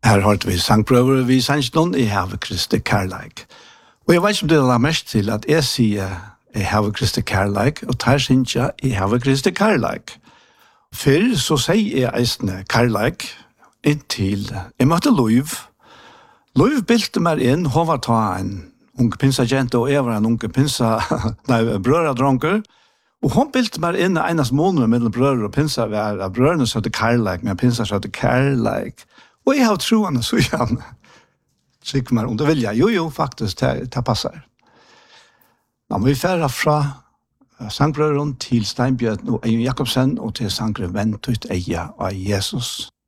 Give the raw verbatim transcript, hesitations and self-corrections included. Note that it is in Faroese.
Her har vi sangprøver vi sannsjonen i Have Kristi Kærleik. Og jeg vet ikke om det er mest til at jeg sier i Have Kristi Kærleik, og tar synes jeg i Have Kristi Kærleik. Før så sier jeg eisne Kærleik inntil jeg møtte Løyv. Løyv bilte meg inn, hun var ta en unge pinsagent, og jeg var en unge pinsa, nei, brøradronker. Og hun bilte meg inn i enas måneder mellom brøder og pinsa, og brøderne sa til Kærleik, men pinsa sa til Kærleik. Og jeg har troende så gjerne. Sikker meg om det vil jeg. Jo, jo, faktisk, det, det passer. Da må vi fære fra sangbrøderen til Steinbjørn og Eion Jakobsen, og til sangre Venn tøyt eia av Jesus.